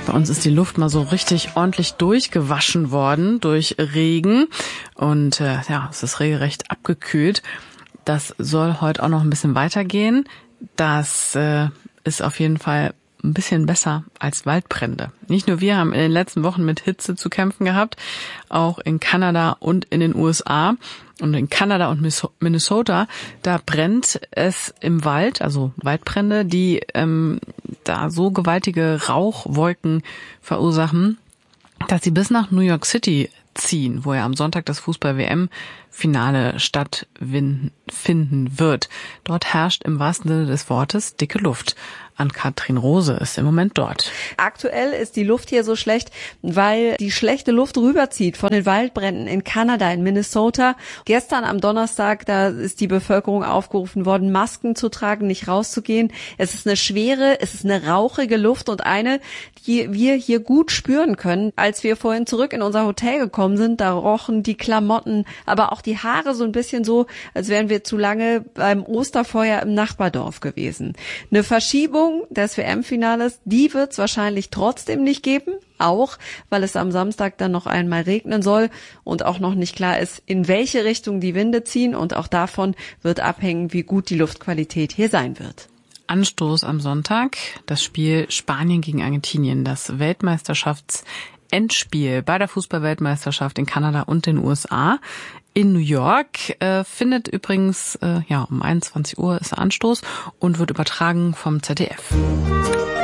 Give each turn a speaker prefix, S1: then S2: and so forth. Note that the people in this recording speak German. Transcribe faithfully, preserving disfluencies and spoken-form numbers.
S1: Bei uns ist die Luft mal so richtig ordentlich durchgewaschen worden durch Regen und äh, ja, es ist regelrecht abgekühlt. Das soll heute auch noch ein bisschen weitergehen. Das äh, ist auf jeden Fall ein bisschen besser als Waldbrände. Nicht nur wir haben in den letzten Wochen mit Hitze zu kämpfen gehabt, auch in Kanada und in den U S A. Und in Kanada und Minnesota, da brennt es im Wald, also Waldbrände, die ähm, da so gewaltige Rauchwolken verursachen, dass sie bis nach New York City ziehen, wo ja am Sonntag das Fußball-W M-Finale stattfinden wird. Dort herrscht im wahrsten Sinne des Wortes dicke Luft. Ann-Kathrin Rose ist im Moment dort.
S2: Aktuell ist die Luft hier so schlecht, weil die schlechte Luft rüberzieht von den Waldbränden in Kanada, in Minnesota. Gestern am Donnerstag, da ist die Bevölkerung aufgerufen worden, Masken zu tragen, nicht rauszugehen. Es ist eine schwere, es ist eine rauchige Luft und eine, die wir hier gut spüren können. Als wir vorhin zurück in unser Hotel gekommen sind, da rochen die Klamotten, aber auch die Haare so ein bisschen so, als wären wir zu lange beim Osterfeuer im Nachbardorf gewesen. Eine Verschiebung des W M-Finales, die wird es wahrscheinlich trotzdem nicht geben, auch weil es am Samstag dann noch einmal regnen soll und auch noch nicht klar ist, in welche Richtung die Winde ziehen, und auch davon wird abhängen, wie gut die Luftqualität hier sein wird.
S1: Anstoß am Sonntag, das Spiel Spanien gegen Argentinien, das Weltmeisterschaftsendspiel bei der Fußball-Weltmeisterschaft in Kanada und den U S A. In New York äh, findet übrigens äh, ja um einundzwanzig Uhr ist der Anstoß und wird übertragen vom Z D F.